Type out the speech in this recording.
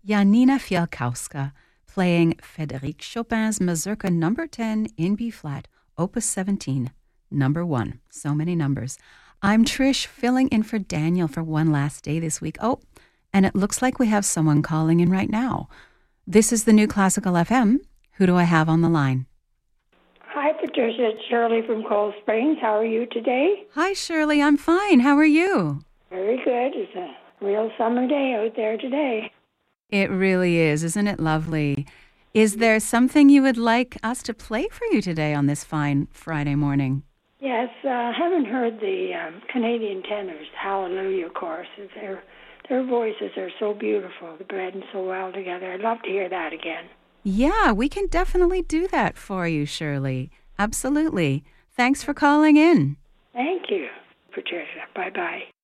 Janina Fialkowska, playing Frédéric Chopin's Mazurka No. 10 in B-flat, Opus 17, number 1. So many numbers. I'm Trish, filling in for Daniel for one last day this week. Oh, and it looks like we have someone calling in right now. This is the New Classical FM. Who do I have on the line? Hi, Patricia. It's Shirley from Cold Springs. How are you today? Hi, Shirley. I'm fine. How are you? Very good. It's a real summer day out there today. It really is. Isn't it lovely? Is there something you would like us to play for you today on this fine Friday morning? Yes, I haven't heard the Canadian tenors' Hallelujah choruses. Their voices are so beautiful. They blend so well together. I'd love to hear that again. Yeah, we can definitely do that for you, Shirley. Absolutely. Thanks for calling in. Thank you, Patricia. Bye-bye.